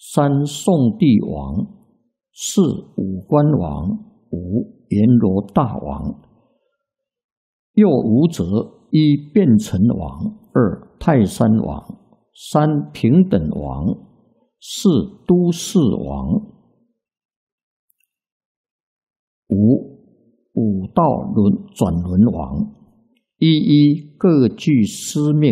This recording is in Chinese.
三宋帝王，四武官王，五阎罗大王。又无则一变成王，二泰山王，三平等王，四都市王，五道转轮王，一一各具司命。